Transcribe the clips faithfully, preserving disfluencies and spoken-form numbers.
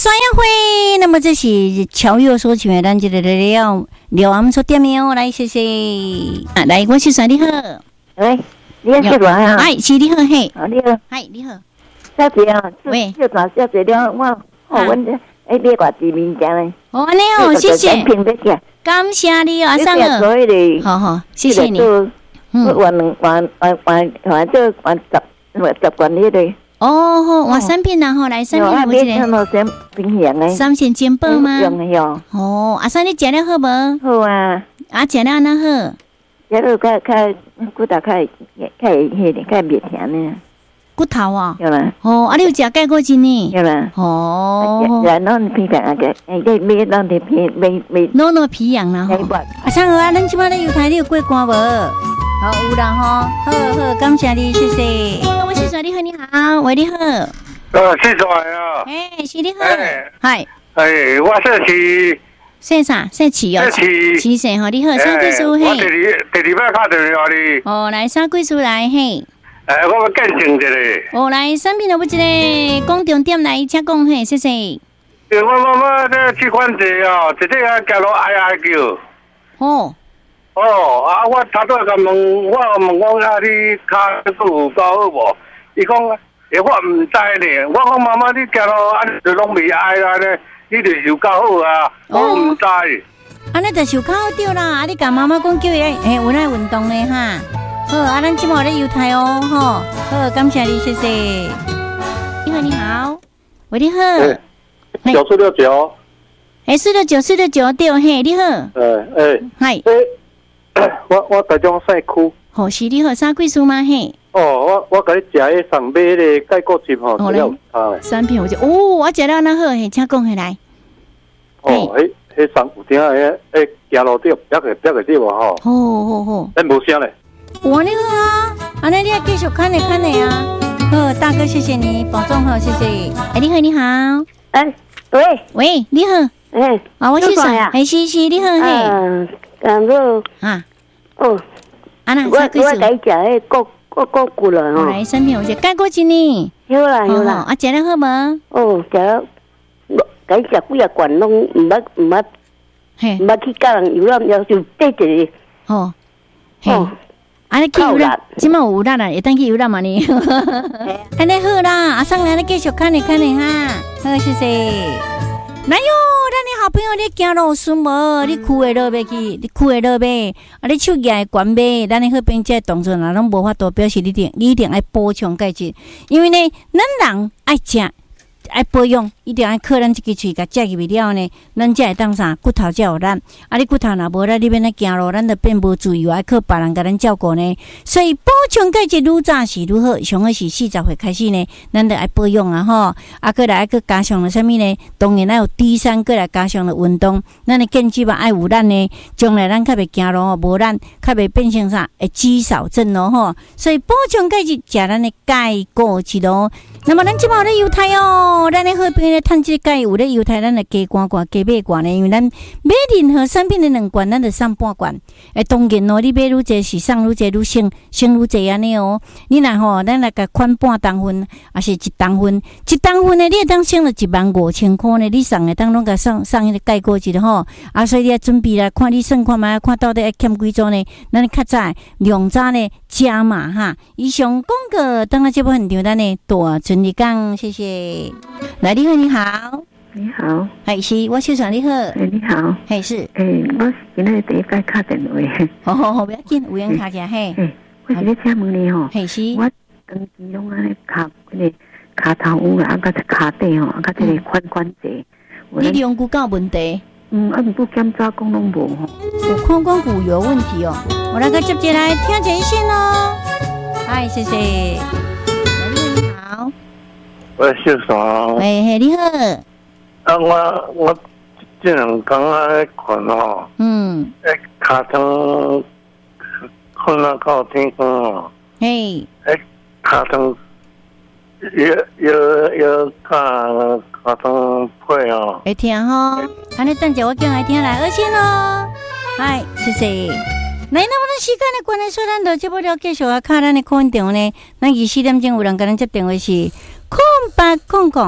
双阳会，那么这是乔佑所请的，咱这个了了，我们说点名哦，来谢谢。啊，来，我是双你好， 喂，你好，是谁啊？ 哎，是你好嘿， 啊，你好， 嗨，你好， 小姐啊， 喂， 小姐，小姐了，我我阮这哎买偌几物件嘞。 哦，安尼哦，谢谢，感谢你哦，阿桑哦，好好，谢谢你。 嗯，换换换换换这换十十罐哩嘞。 哦，好，换三片然后来三片，我记得。冰洋诶。 三线煎包吗？ 用的哟。 哦，阿桑你食了好无？ 好啊。 啊，食了安那好？ 食了较较骨头较较迄个较袂甜呢。 骨头啊？ 有啦。 哦，啊，你有食钙骨精呢？ 有啦。 哦。 然后你皮养个，哎，你买那的皮买买。 弄弄皮养啦。阿桑啊，咱即摆咧油台你有过关无？好，有啦吼，好好，感谢你，谢谢。我是谁？你好，你好，喂，你好。 呃，是谁啊？ 哎，是你好。嗨。 哎，我说是。 姓啥？姓齐哦。 齐。 齐姓吼，你好，啥贵数嘿？ 我第二第二摆打电话你。 哦，来啥贵数来嘿？ 哎，我要见证一下。 哦，来，产品都不一个，讲重点来，请讲嘿，谢谢。 我妈妈这去管者哦，直接啊叫我哀哀叫。 哦。 哦，啊！我头拄甲问，我问讲啊，你骹骨有够好无？伊讲，诶，我毋知呢。我讲妈妈，你行路安就拢未哀啊咧，你就是有够好啊，我毋知。 安尼就是有够好对啦，啊！你甲妈妈讲叫伊诶，诶，有那运动咧哈。好，啊，咱今麦咧油台哦，吼，好，感谢你，谢谢。你好，你好，喂，你好。 九四六九。 诶，四六九，四六九对，嘿，你好。 诶诶。 嗨。 我我台中西区。 好，是你好，啥贵数吗？嘿。 哦，我我甲你食迄上买的钙骨精吼， 好嘞。三片我就哦，我食了那好，嘿，请讲起来。 哦，迄迄上有点诶诶，行路对，别个别个对无吼。 好好好。 咱无声咧。 哇，你好啊，安尼你要继续看咧看咧啊。好，大哥，谢谢你，保重好，谢谢。哎，你好，你好。 哎，喂喂，你好。 哎， 啊，我是谁啊？哎，是是，你好，嘿。 嗯，然后啊。 哦， 啊那我我来食迄骨骨骨骨了吼。 来，三片我食钙骨精呢。 有啦有啦。 啊，食了好无？ 哦，食了，该食几啊罐拢毋捌毋捌， 嘿， 毋捌去教人游览，要就缀一个。 哦，嘿，啊你去游览，即马有游览啦，会当去游览嘛呢？安尼好啦，阿桑来，你继续看咧看咧哈，好谢谢。来哟，咱你好朋友你行路顺无？你裤会落袂去？你裤会落袂？啊，你手举会悬袂？咱你好朋友这动作若拢无法度表示你定，你一定爱补充钙质，因为呢，咱人爱食。爱保养，一定爱靠咱这个喙甲食入去了呢，咱才会当啥骨头才有力。啊，你骨头若无力，你免来行路，咱就变无自由，爱靠别人甲咱照顾呢。所以补充钙质愈早是愈好，上好是四十岁开始呢，咱就爱保养啊吼。啊，过来爱去加上了啥物呢？当然爱有低三，过来加上了运动，咱的健肌嘛爱有力呢，将来咱较袂行路哦，无力，较袂变成啥会肌少症咯吼。所以补充钙质，食咱的钙骨质咯。那么咱即摆咧油台哦，咱咧好朋友咧趁即个钙有咧油台，咱来加罐罐加买罐咧，因为咱买任何产品的两罐，咱就送半罐。诶，当然咯，你买愈济是送愈济愈省，省愈济安尼哦。你若吼，咱来甲款半当分，还是一当分，一当分咧，你会当省了一万五千块呢。你送诶当拢甲送送迄个钙骨质吼，啊，所以你要准备来看你算看觅，看到底要欠几组呢？咱较早量早呢加码哈。以上广告当然节目现场，咱呢大尊你讲，谢谢。来，你好，你好， 你好， 还是我小常你好， 哎，你好， 还是， 哎，我是今日第一摆打电话， 好好好，不要紧，有缘卡起嘿， 哎，我是咧请问你吼， 还是， 我长期拢安尼骹迄个骹头有啊，甲只骹底吼，啊，甲这个髋关节， 你量骨有问题？ 嗯，啊，毋过检查讲拢无吼， 有髋关节有问题哦，我来个接接来听一下哦，嗨，谢谢。好， 我是啥？ 喂，嘿，你好。 啊，我我这两天咧看吼， 嗯， 诶，骹疼，困啊到天光哦， 嘿， 诶，骹疼，要要要看骹疼配哦。 会听吼，安尼等下我叫来听来，而且咯，嗨，谢谢。来，那么咱时间的关系，所以咱就这不了继续啊，看咱的空场呢。咱二四点钟有人跟咱接电话是空八空空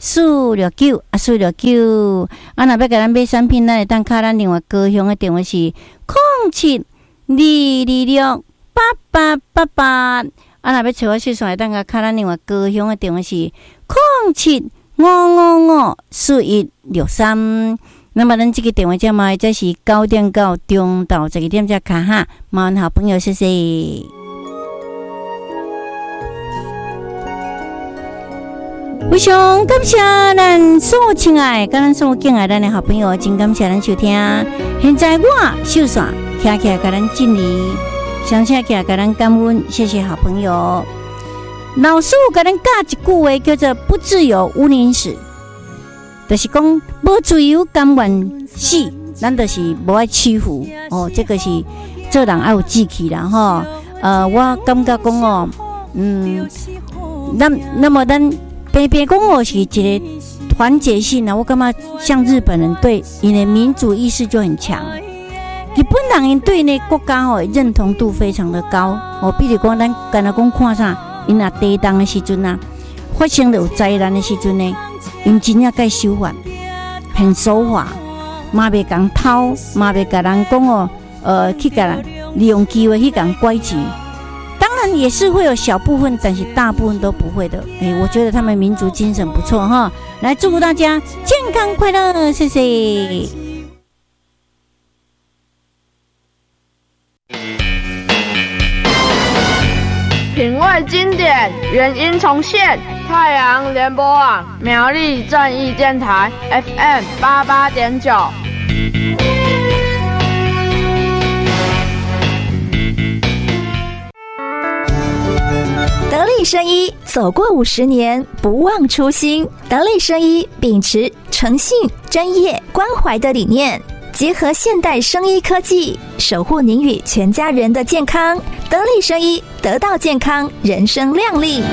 四六九啊，四六九啊，若要甲咱买产品，咱会当卡咱另外高雄的电话是零七二二六八八八八。啊，若要找我细算，会当甲卡咱另外高雄的电话是零七五五五四一六三。那么咱这个电话号码则是九点到中到十二点才卡哈，麻烦好朋友谢谢。非常感谢咱所有亲爱、跟咱所有敬爱咱的好朋友，真感谢咱收听。现在我秀耍徛起来，甲咱敬礼，上车起来甲咱感恩，谢谢好朋友。老师甲咱教一句话，叫做“不自由无宁死”，就是讲无自由甘愿死，咱就是无爱欺负哦。这个是做人爱有志气啦吼。呃，我感觉讲哦，嗯，那那么咱。北北讲我是一个团结性啊，我感觉像日本人对因的民主意识就很强，日本人对呢国家吼认同度非常的高哦。比如讲，咱干那讲看啥，因若地震的时阵啊，发生了有灾难的时阵呢，因真正该守法，很守法，嘛袂讲偷，嘛袂甲人讲哦，呃，去甲利用机会去甲人拐钱。当然也是会有小部分，但是大部分都不会的。哎，我觉得他们民族精神不错哈！来祝福大家健康快乐，谢谢。 品味经典，原音重现。太阳联播网苗栗正义电台 F M 八八点九。 得力生医走过五十年，不忘初心。得力生医秉持诚信、专业、关怀的理念，结合现代生医科技，守护您与全家人的健康。得力生医，得到健康，人生亮丽。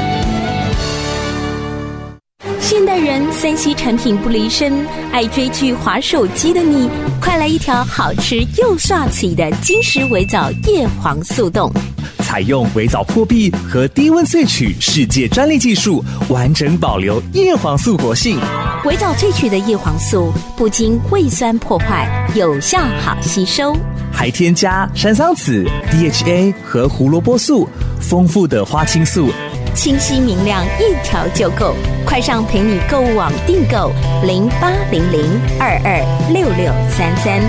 现代人三 C 产品不离身，爱追剧、滑手机的你，快来一条好吃又刷起的金石微藻叶黄素冻。 采用微藻破壁和低温萃取世界专利技术，完整保留叶黄素活性。 微藻萃取的叶黄素不经胃酸破坏，有效好吸收， 还添加山桑子、D H A 和胡萝卜素，丰富的花青素， 清晰明亮，一条就够。快上陪你购物网订购零八零零二二六六三三。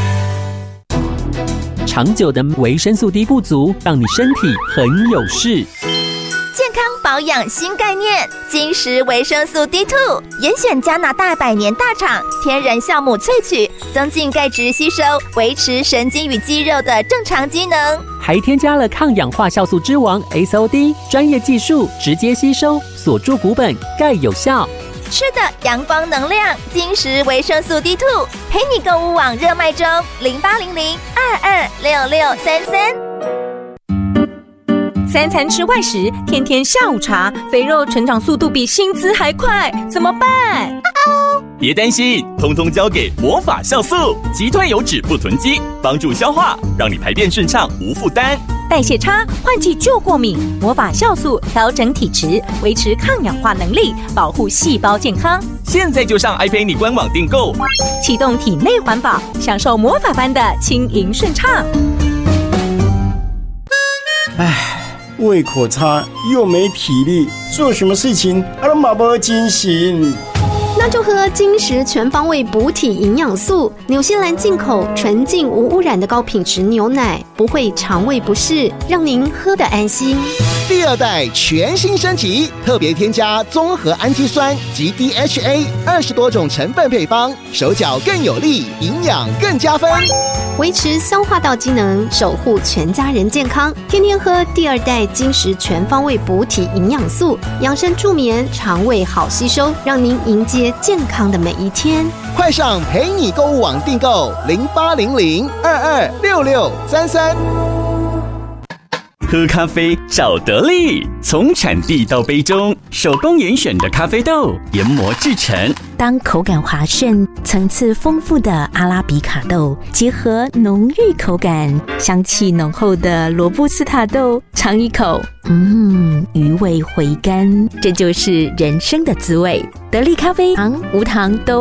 长久的维生素 D 不足，让你身体很有事。 健康保养新概念，金石维生素 D 二 严选加拿大百年大厂天然酵母萃取，增进钙质吸收，维持神经与肌肉的正常机能， 还添加了抗氧化酵素之王 S O D 专业技术，直接吸收锁住骨本，钙有效。 吃的阳光能量，金石维生素 D 二 陪你购物网热卖中，零八零零二二六六三三。 三餐吃外食，天天下午茶，肥肉成长速度比薪资还快，怎么办？ 别担心，通通交给魔法酵素，击退油脂不囤积，帮助消化，让你排便顺畅无负担。 代谢差，换季就过敏，魔法酵素调整体质，维持抗氧化能力，保护细胞健康。 现在就上爱陪你官网订购， 启动体内环保，享受魔法般的轻盈顺畅。 唉。胃口差又没体力，做什么事情啊都马不精神。 那就喝金石全方位补体营养素，纽西兰进口纯净无污染的高品质牛奶，不会肠胃不适，让您喝得安心。 第二代全新升级，特别添加综合氨基酸及 D H A 二十多种成分配方，手脚更有力，营养更加分， 维持消化道机能，守护全家人健康。天天喝第二代金石全方位补体营养素，养生助眠，肠胃好吸收，让您迎接健康的每一天。 快上陪你购物网订购零八零零二二六六三三。 喝咖啡找得力，从产地到杯中，手工严选的咖啡豆研磨制成。 当口感滑顺、层次丰富的阿拉比卡豆结合浓郁口感、香气浓厚的罗布斯塔豆，尝一口，嗯，余味回甘，这就是人生的滋味。得力咖啡糖无糖都